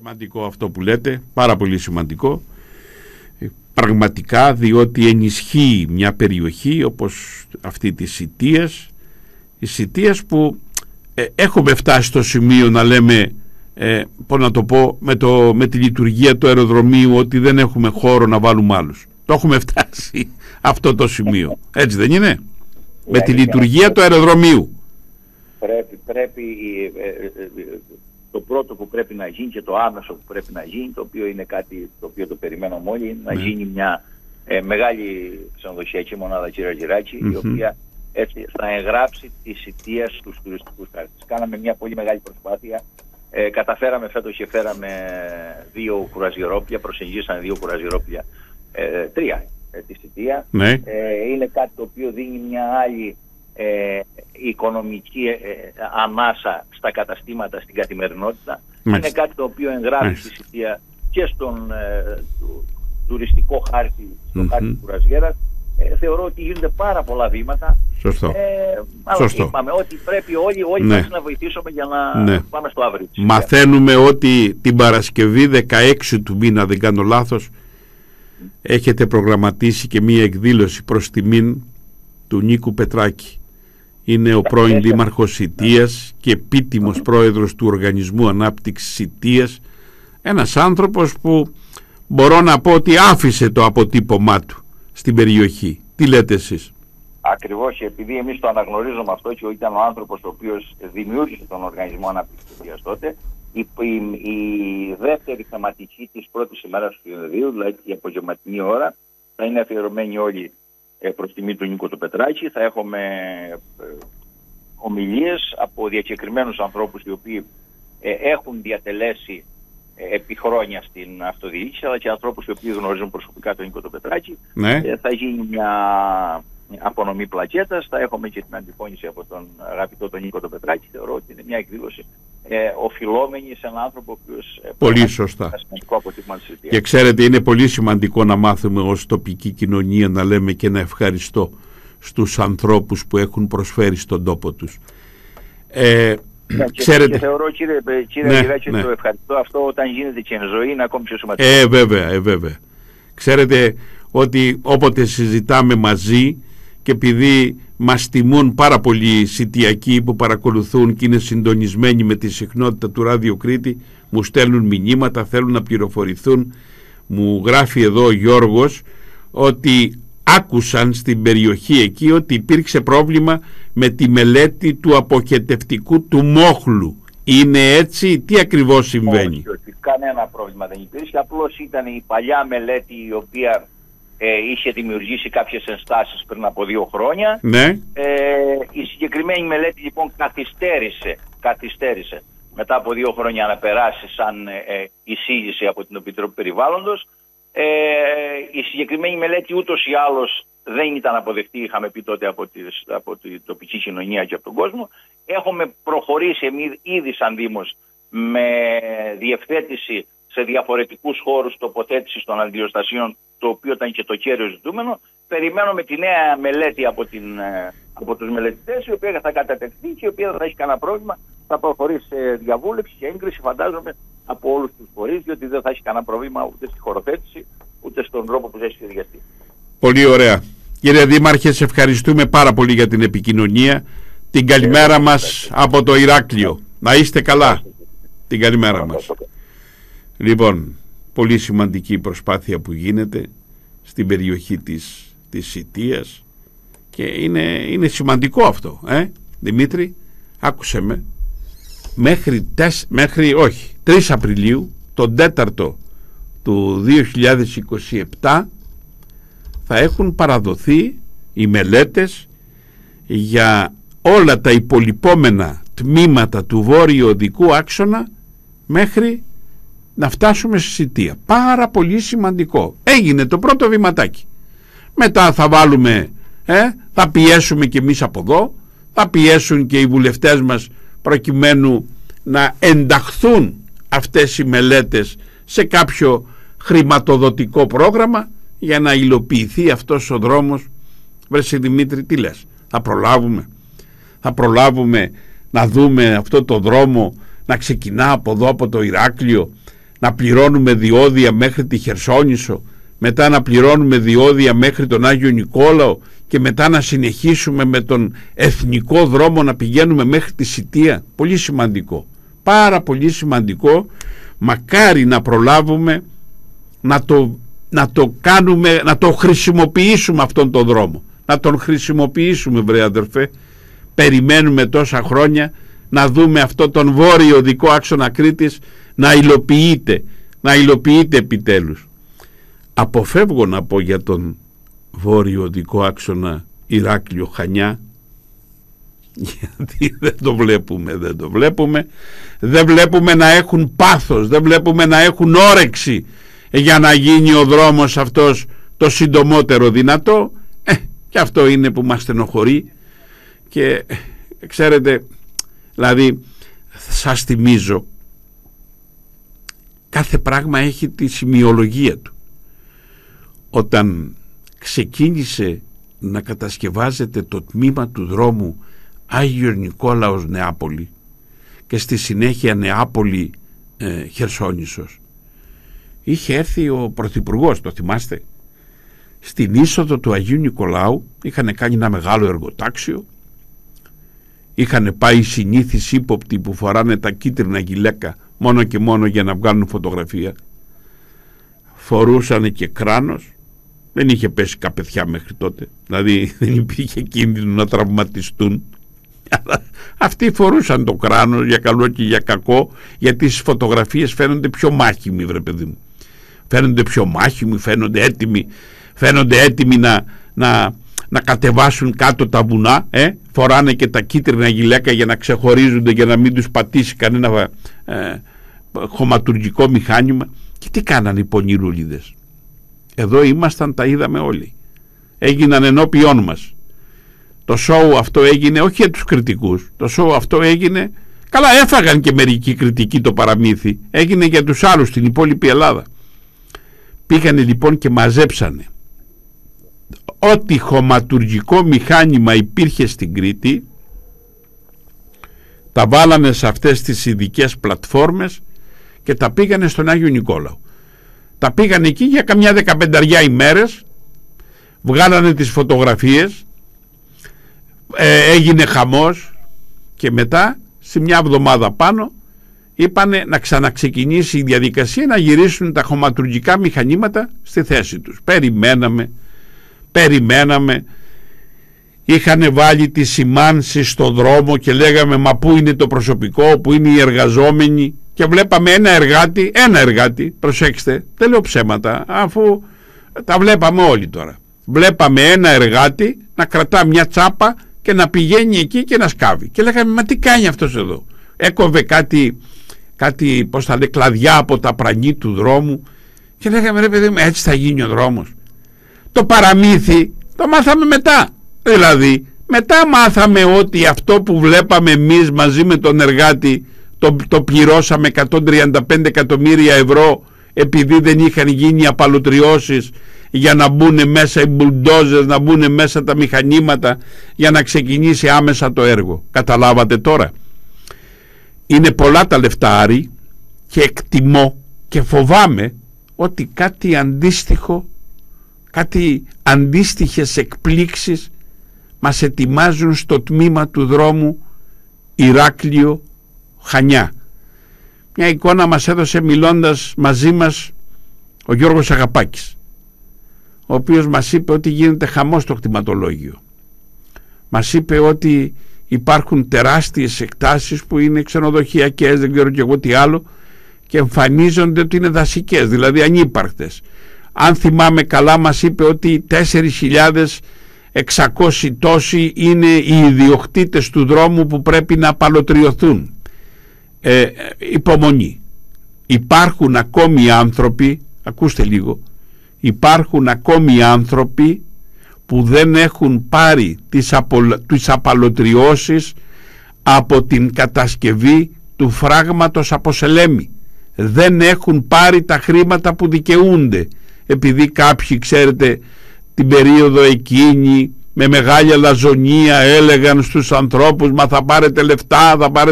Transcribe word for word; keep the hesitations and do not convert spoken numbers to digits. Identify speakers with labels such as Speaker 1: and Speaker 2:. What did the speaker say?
Speaker 1: Σημαντικό αυτό που λέτε, πάρα πολύ σημαντικό, πραγματικά, διότι ενισχύει μια περιοχή όπως αυτή της Σιτίας, η Σιτίας που ε, έχουμε φτάσει στο σημείο να λέμε, ε, πώς να το πω, με, το, με τη λειτουργία του αεροδρομίου, ότι δεν έχουμε χώρο να βάλουμε άλλους. Το έχουμε φτάσει αυτό το σημείο, έτσι δεν είναι? Με τη λειτουργία του αεροδρομίου.
Speaker 2: Πρέπει, πρέπει ε, ε, ε, το πρώτο που πρέπει να γίνει και το άμεσο που πρέπει να γίνει, το οποίο είναι κάτι το οποίο το περιμένουμε όλοι, είναι να γίνει μια ε, μεγάλη ξενοδοχειακή μονάδα Κυριακυράκη, mm-hmm. η οποία έτσι θα εγγράψει τη Σιτία στους τουριστικούς χάρτες. Κάναμε μια πολύ μεγάλη προσπάθεια. Ε, καταφέραμε φέτος και φέραμε δύο κουραζιερόπλια, προσεγγίσαμε δύο κουραζιερόπλια, ε, τρία ε, τη Σιτία. Ναι. Ε, είναι κάτι το οποίο δίνει μια άλλη ε, οικονομική ε, ανάσα στα καταστήματα, στην καθημερινότητα. Μάλιστα. Είναι κάτι το οποίο εγγράφει Μάλιστα. τη Σιτία και στον ε, του, τουριστικό χάρτη, στο mm-hmm. χάρτη του κουραζιέρας. Ε, θεωρώ ότι γίνονται πάρα πολλά βήματα. Σωστό. Ε, Σωστό. Είπαμε ότι πρέπει όλοι, όλοι ναι. να βοηθήσουμε για να ναι. πάμε στο αύριο.
Speaker 1: Μαθαίνουμε ότι την Παρασκευή δεκαέξι του μήνα, δεν κάνω λάθος, mm. έχετε προγραμματίσει και μία εκδήλωση προς τιμήν του Νίκου Πετράκη. Είναι ο πρώην Δήμαρχος Σιτίας και επίτιμος mm. πρόεδρος του Οργανισμού Ανάπτυξης Σιτίας. Ένας άνθρωπος που μπορώ να πω ότι άφησε το αποτύπωμά του στην περιοχή. Τι λέτε εσείς?
Speaker 2: Ακριβώς, επειδή εμείς το αναγνωρίζουμε αυτό και ήταν ο άνθρωπος ο οποίος δημιούργησε τον Οργανισμό Ανάπτυξης Σιτίας τότε, η, η, η δεύτερη θεματική της πρώτης ημέρας του συνεδρίου, δηλαδή η απογευματινή ώρα, θα είναι αφιερωμένη όλη ε, προς τιμή του Νίκο του Πετράκη. Θα έχουμε ε, ομιλίες από διακεκριμένους ανθρώπους οι οποίοι ε, έχουν διατελέσει επί χρόνια στην αυτοδιοίκηση, αλλά και ανθρώπους οι οποίοι γνωρίζουν προσωπικά τον Νίκο τον Πετράκη. Ναι. Ε, θα γίνει μια απονομή πλακέτας, θα έχουμε και την αντιφώνηση από τον αγαπητό τον Νίκο τον Πετράκη. Θεωρώ ότι είναι μια εκδήλωση ε, οφειλόμενη σε έναν άνθρωπο ο οποίος ε,
Speaker 1: πολύ σωστά. Και ξέρετε, είναι πολύ σημαντικό να μάθουμε ως τοπική κοινωνία να λέμε και να ευχαριστώ στους ανθρώπους που έχουν προσφέρει στον τόπο τους. Ε,
Speaker 2: Ναι, και, ξέρετε... και θεωρώ, κύριε, κύριε ναι, Αγγελάκη, ναι. το ευχαριστώ αυτό όταν γίνεται και εν ζωή είναι ακόμη πιο σημαντικό.
Speaker 1: Ε, βέβαια, ε, βέβαια. Ξέρετε ότι όποτε συζητάμε μαζί και επειδή μας τιμούν πάρα πολλοί σιτιακοί που παρακολουθούν και είναι συντονισμένοι με τη συχνότητα του Ράδιο Κρήτη, μου στέλνουν μηνύματα, θέλουν να πληροφορηθούν. Μου γράφει εδώ ο Γιώργος ότι άκουσαν στην περιοχή εκεί ότι υπήρξε πρόβλημα με τη μελέτη του αποχετευτικού του μόχλου. Είναι έτσι? Τι ακριβώς συμβαίνει?
Speaker 2: Όχι, όχι, κανένα πρόβλημα δεν υπήρχε. Απλώς ήταν η παλιά μελέτη η οποία ε, είχε δημιουργήσει κάποιες ενστάσεις πριν από δύο χρόνια.
Speaker 1: Ναι.
Speaker 2: Ε, η συγκεκριμένη μελέτη λοιπόν καθυστέρησε, καθυστέρησε μετά από δύο χρόνια να περάσει σαν ε, εισήγηση από την Επιτροπή Περιβάλλοντος. Ε, η συγκεκριμένη μελέτη ούτως ή άλλως δεν ήταν αποδεκτή, είχαμε πει τότε από, τις, από την τοπική κοινωνία και από τον κόσμο. Έχουμε προχωρήσει εμείς ήδη σαν Δήμος με διευθέτηση σε διαφορετικούς χώρους τοποθέτησης των αντιοστασίων, το οποίο ήταν και το κέριο ζητούμενο. Περιμένουμε τη νέα μελέτη από, την, από τους μελετητές, η οποία θα κατατεθεί και η οποία δεν θα έχει κανένα πρόβλημα. Θα προχωρήσει σε διαβούλευση και έγκριση, φαντάζομαι, από όλους τους φορείς, διότι δεν θα έχει κανένα πρόβλημα ούτε στη χωροθέτηση, ούτε στον τρόπο που θα έχει σχεδιαστεί.
Speaker 1: Πολύ ωραία. Κύριε Δήμαρχε, σε ευχαριστούμε πάρα πολύ για την επικοινωνία. Την καλημέρα μας από το Ηράκλειο. Να είστε καλά. Την καλημέρα μας. Λοιπόν, πολύ σημαντική προσπάθεια που γίνεται στην περιοχή της, της Σιτίας και είναι, είναι σημαντικό αυτό, ε, Δημήτρη, άκουσε με. Μέχρι, τεσ, μέχρι όχι, τρεις Απριλίου, τον τέταρτο του δύο χιλιάδες είκοσι επτά, θα έχουν παραδοθεί οι μελέτες για όλα τα υπολοιπόμενα τμήματα του βόρειο οδικού άξονα μέχρι να φτάσουμε στη Σιτία. Πάρα πολύ σημαντικό. Έγινε το πρώτο βηματάκι. Μετά θα βάλουμε, ε, θα πιέσουμε και εμείς από εδώ, θα πιέσουν και οι βουλευτές μας προκειμένου να ενταχθούν αυτές οι μελέτες σε κάποιο χρηματοδοτικό πρόγραμμα για να υλοποιηθεί αυτός ο δρόμος. Βρε Δημήτρη, τι λες? Θα προλάβουμε? Θα προλάβουμε να δούμε αυτό το δρόμο να ξεκινά από εδώ, από το Ηράκλειο, να πληρώνουμε διόδια μέχρι τη Χερσόνησο, μετά να πληρώνουμε διόδια μέχρι τον Άγιο Νικόλαο και μετά να συνεχίσουμε με τον εθνικό δρόμο να πηγαίνουμε μέχρι τη Σιτία. Πολύ σημαντικό, πάρα πολύ σημαντικό. Μακάρι να προλάβουμε να το, να το κάνουμε, να το χρησιμοποιήσουμε αυτόν τον δρόμο, να τον χρησιμοποιήσουμε, βρε αδερφέ. Περιμένουμε τόσα χρόνια να δούμε αυτό τον βόρειο οδικό άξονα Κρήτης να υλοποιείται, να υλοποιείται επιτέλους. Αποφεύγω να πω για τον βόρειο οδικό άξονα Ηράκλειο Χανιά, γιατί δεν το βλέπουμε, δεν το βλέπουμε, δεν βλέπουμε να έχουν πάθος, δεν βλέπουμε να έχουν όρεξη για να γίνει ο δρόμος αυτός το συντομότερο δυνατό. Ε, και αυτό είναι που μας στενοχωρεί. Και ξέρετε, δηλαδή σας θυμίζω, κάθε πράγμα έχει τη σημειολογία του. Όταν ξεκίνησε να κατασκευάζεται το τμήμα του δρόμου Άγιος Νικόλαος Νεάπολη και στη συνέχεια Νεάπολη ε, Χερσόνησος, είχε έρθει ο Πρωθυπουργός, το θυμάστε, στην είσοδο του Αγίου Νικολάου. Είχαν κάνει ένα μεγάλο εργοτάξιο, είχαν πάει οι συνήθεις ύποπτοι που φοράνε τα κίτρινα γυλαίκα μόνο και μόνο για να βγάλουν φωτογραφία, φορούσαν και κράνος. Δεν είχε πέσει καπεθιά μέχρι τότε, δηλαδή δεν υπήρχε κίνδυνο να τραυματιστούν. Αυτοί φορούσαν το κράνος για καλό και για κακό, γιατί στις φωτογραφίες φαίνονται πιο μάχημοι, βρε παιδί μου. Φαίνονται πιο μάχημοι, φαίνονται έτοιμοι, φαίνονται έτοιμοι να, να, να κατεβάσουν κάτω τα βουνά. Ε? Φοράνε και τα κίτρινα γυλαίκα για να ξεχωρίζονται, για να μην τους πατήσει κανένα ε, χωματουργικό μηχάνημα. Και τι κάνανε οι πονηρούλιδες? Εδώ ήμασταν, τα είδαμε όλοι. Έγιναν ενώπιόν μας. Το σόου αυτό έγινε όχι για τους κριτικούς. Το σόου αυτό έγινε, καλά έφαγαν και μερικοί κριτικοί το παραμύθι, έγινε για τους άλλους, την υπόλοιπη Ελλάδα. Πήγανε λοιπόν και μαζέψανε ό,τι χωματουργικό μηχάνημα υπήρχε στην Κρήτη, τα βάλανε σε αυτές τις ειδικές πλατφόρμες και τα πήγανε στον Άγιο Νικόλαο. Τα πήγανε εκεί για καμιά δεκαπενταριά ημέρες, βγάλανε τις φωτογραφίες, ε, έγινε χαμός και μετά σε μια εβδομάδα πάνω είπανε να ξαναξεκινήσει η διαδικασία να γυρίσουν τα χωματουργικά μηχανήματα στη θέση τους. Περιμέναμε, περιμέναμε, είχανε βάλει τις σημάνσεις στο δρόμο και λέγαμε μα πού είναι το προσωπικό, πού είναι οι εργαζόμενοι, και βλέπαμε ένα εργάτη, ένα εργάτη, προσέξτε, δεν λέω ψέματα, αφού τα βλέπαμε όλοι τώρα. Βλέπαμε ένα εργάτη να κρατά μια τσάπα και να πηγαίνει εκεί και να σκάβει. Και λέγαμε μα τι κάνει αυτός εδώ? Έκοβε κάτι, κάτι πώς θα λέει, κλαδιά από τα πρανή του δρόμου και λέγαμε ρε παιδί μου, έτσι θα γίνει ο δρόμος? Το παραμύθι το μάθαμε μετά. Δηλαδή μετά μάθαμε ότι αυτό που βλέπαμε εμείς μαζί με τον εργάτη το, το πληρώσαμε εκατόν τριάντα πέντε εκατομμύρια ευρώ επειδή δεν είχαν γίνει απαλωτριώσεις για να μπουν μέσα οι μπουλντόζες, να μπουν μέσα τα μηχανήματα για να ξεκινήσει άμεσα το έργο. Καταλάβατε τώρα? Είναι πολλά τα λεφτά, Άρη, και εκτιμώ και φοβάμαι ότι κάτι αντίστοιχο, κάτι αντίστοιχες εκπλήξεις μας ετοιμάζουν στο τμήμα του δρόμου Ηράκλειο Χανιά. Μια εικόνα μας έδωσε μιλώντας μαζί μας ο Γιώργος Αγαπάκης, ο οποίος μας είπε ότι γίνεται χαμός στο κτηματολόγιο. Μας είπε ότι υπάρχουν τεράστιες εκτάσεις που είναι ξενοδοχειακές, δεν ξέρω και εγώ τι άλλο, και εμφανίζονται ότι είναι δασικές, δηλαδή ανύπαρκτες. Αν θυμάμαι καλά μας είπε ότι τέσσερις χιλιάδες εξακόσιοι τόσοι είναι οι ιδιοκτήτες του δρόμου που πρέπει να απαλωτριωθούν. Ε, υπομονή. Υπάρχουν ακόμη άνθρωποι, ακούστε λίγο, υπάρχουν ακόμη άνθρωποι που δεν έχουν πάρει τις, απο, τις απαλωτριώσεις από την κατασκευή του φράγματος από Σελέμη. Δεν έχουν πάρει τα χρήματα που δικαιούνται, επειδή κάποιοι, ξέρετε, την περίοδο εκείνη με μεγάλη αλαζονία έλεγαν στους ανθρώπους μα θα πάρετε λεφτά, θα πάρετε